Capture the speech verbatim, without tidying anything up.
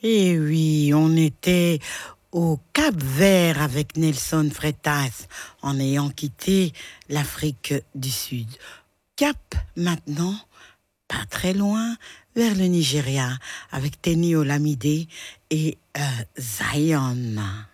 Et oui, on était au Cap-Vert avec Nelson Freitas en ayant quitté l'Afrique du Sud. Cap maintenant, pas très loin, vers le Nigeria avec Tenny Olamide et euh, Zion.